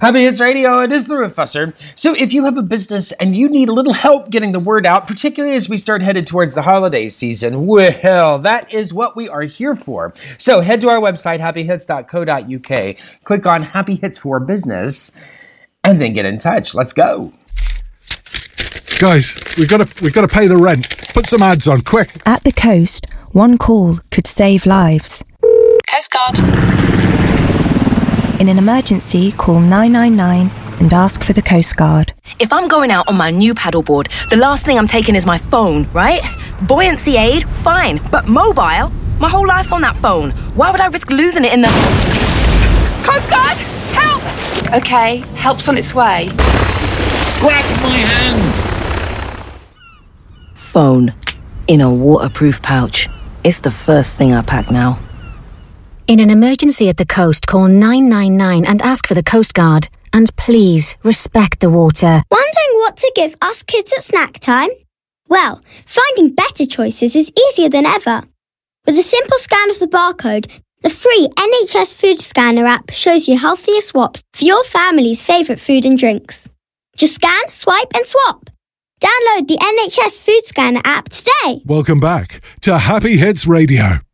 Happy Hits Radio, it is the Rufusser. So if you have a business and you need a little help getting the word out, particularly as we start headed towards the holiday season, well, that is what we are here for. So head to our website, happyhits.co.uk, click on Happy Hits for Business, and then get in touch. Let's go. Guys, we've got to pay the rent. Put some ads on, quick. At the coast, one call could save lives. Coast Guard. In an emergency, call 999 and ask for the Coast Guard. If I'm going out on my new paddleboard, the last thing I'm taking is my phone, right? Buoyancy aid, fine. But mobile? My whole life's on that phone. Why would I risk losing it in the... Coast Guard! Help! Okay, help's on its way. Grab my hand! Phone. In a waterproof pouch. It's the first thing I pack now. In an emergency at the coast, call 999 and ask for the Coast Guard. And please, respect the water. Wondering what to give us kids at snack time? Well, finding better choices is easier than ever. With a simple scan of the barcode, the free NHS Food Scanner app shows you healthier swaps for your family's favourite food and drinks. Just scan, swipe and swap. Download the NHS Food Scanner app today. Welcome back to Happy Hits Radio.